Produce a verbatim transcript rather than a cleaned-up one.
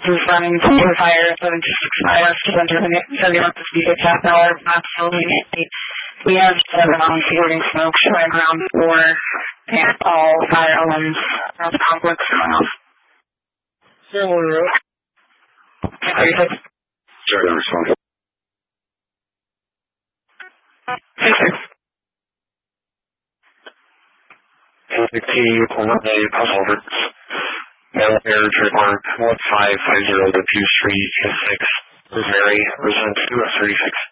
Responding to the fire seven two six five to enter the seventy-one fifty-six half hour not still immediately. We have seven on security smoke showing ground floor and all fire alarms around the complex going off. Seven road. thirty-six. Sorry, no response. thirty-six. Key one A over. Mail air trademark one five five zero to two three six. Mary, resident two thirty-six.